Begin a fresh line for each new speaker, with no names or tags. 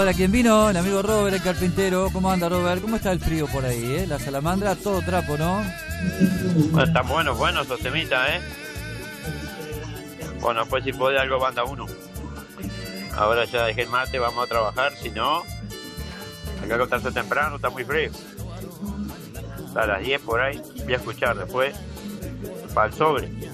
Ahora, quien vino, el amigo Robert, el carpintero. ¿Cómo anda, Robert? ¿Cómo está el frío por ahí, La salamandra, todo trapo, ¿no?
Bueno, están buenos esos temitas, Bueno, pues si puede algo banda uno. Ahora ya dejé el mate, vamos a trabajar. Si no, hay que acostarse temprano, está muy frío. A las 10 por ahí, voy a escuchar después para el sobre.